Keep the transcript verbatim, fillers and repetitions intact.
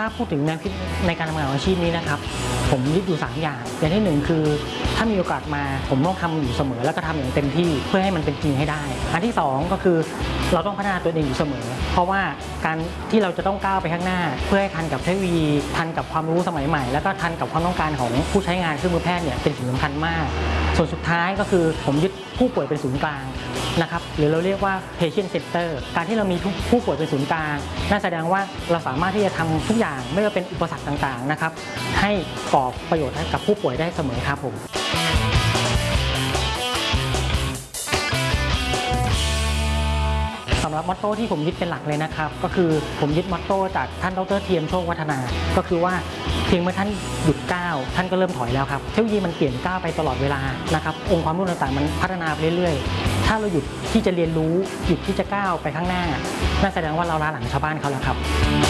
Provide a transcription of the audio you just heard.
ถ้าพูดถึงแนวคิดในการทำงานของอาชีพนี้นะครับผมยึดอยู่สามอย่างอย่างที่หนึ่งคือถ้ามีโอกาสมาผมต้องทำอยู่เสมอแล้วก็ทำอย่างเต็มที่เพื่อให้มันเป็นจริงให้ได้อันที่สองก็คือเราต้องพัฒนาตัวเองอยู่เสมอเพราะว่าการที่เราจะต้องก้าวไปข้างหน้าเพื่อให้ทันกับเทคโนโลยีทันกับความรู้สมัยใหม่แล้วก็ทันกับความต้องการของผู้ใช้งานเครื่องมือแพทย์เนี่ยเป็นสิ่งสำคัญมากส่วนสุดท้ายก็คือผมยึดผู้ป่วยเป็นศูนย์กลางนะครับหรือเราเรียกว่า patient center การที่เรามีผู้ป่วยเป็นศูนย์กลางนั่นแสดงว่าเราสามารถที่จะทำทุกอย่างไม่ว่าเป็นอุปสรรคต่างๆนะครับให้ก่อประโยชน์ให้กับผู้ป่วยได้เสมอครับผมสำหรับมอตโต้ที่ผมยึดเป็นหลักเลยนะครับก็คือผมยึดมอตโต้จากท่านดร.เทียมโชควัฒนาก็คือว่าเพียงเมื่อท่านหยุดก้าวท่านก็เริ่มถอยแล้วครับเทคโนโลยีมันเปลี่ยนก้าวไปตลอดเวลานะครับองค์ความรู้ต่างๆมันพัฒนาไปเรื่อยๆถ้าเราหยุดที่จะเรียนรู้หยุดที่จะก้าวไปข้างหน้านั่นแสดงว่าเราล้าหลังชาวบ้านเขาแล้วครับ